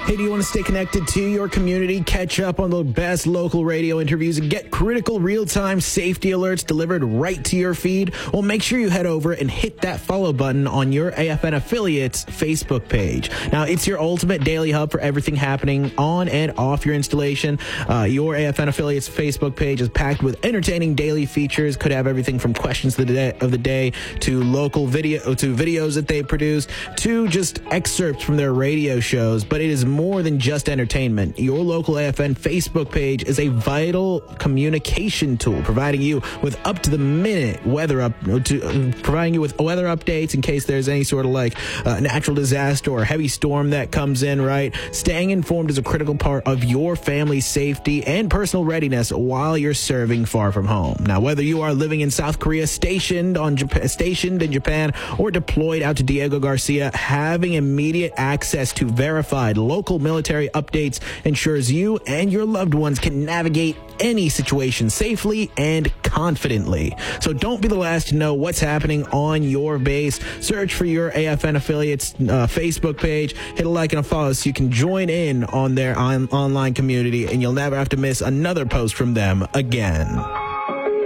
Hey, do you want to stay connected to your community, catch up on the best local radio interviews, and get critical real-time safety alerts delivered right to your feed? Well, make sure you head over and hit that follow button on your AFN Affiliates Facebook page. Now, it's your ultimate daily hub for everything happening on and off your installation. Your AFN Affiliates Facebook page is packed with entertaining daily features. Could have everything from questions of the day to local videos that they produce to just excerpts from their radio shows. But it is more than just entertainment. Your local AFN Facebook page is a vital communication tool, providing you with up-to-the-minute providing you with weather updates in case there's any sort of natural disaster or heavy storm that comes in, right? Staying informed is a critical part of your family's safety and personal readiness while you're serving far from home. Now, whether you are living in South Korea, stationed in Japan, or deployed out to Diego Garcia, having immediate access to verified local military updates ensures you and your loved ones can navigate any situation safely and confidently. So don't be the last to know what's happening on your base. Search for your AFN Affiliates Facebook page, hit a like and a follow so you can join in on their online community, and you'll never have to miss another post from them again.